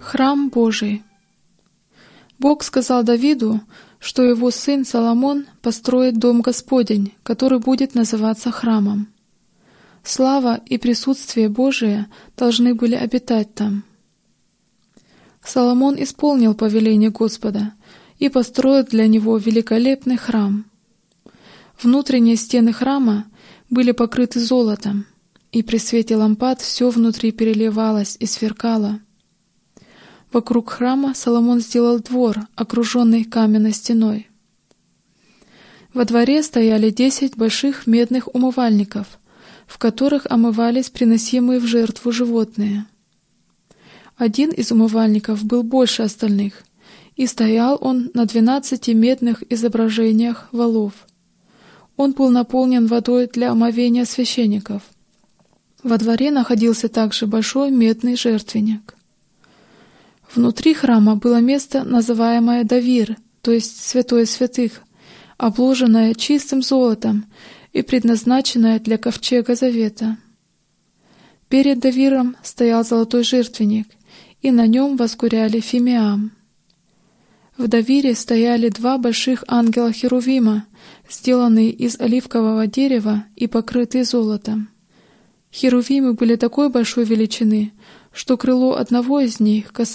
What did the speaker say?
Храм Божий. Бог сказал Давиду, что его сын Соломон построит дом Господень, который будет называться храмом. Слава и присутствие Божие должны были обитать там. Соломон исполнил повеление Господа и построил для него великолепный храм. Внутренние стены храма были покрыты золотом, и при свете лампад все внутри переливалось и сверкало. Вокруг храма Соломон сделал двор, окруженный каменной стеной. Во дворе стояли 10 больших медных умывальников, в которых омывались приносимые в жертву животные. Один из умывальников был больше остальных, и стоял он на 12 медных изображениях волов. Он был наполнен водой для омовения священников. Во дворе находился также большой медный жертвенник. Внутри храма было место, называемое Давир, то есть Святое Святых, обложенное чистым золотом и предназначенное для ковчега завета. Перед Давиром стоял золотой жертвенник, и на нем воскуряли фимиам. В Давире стояли 2 больших ангела-херувима, сделанные из оливкового дерева и покрытые золотом. Херувимы были такой большой величины, что крыло одного из них касалось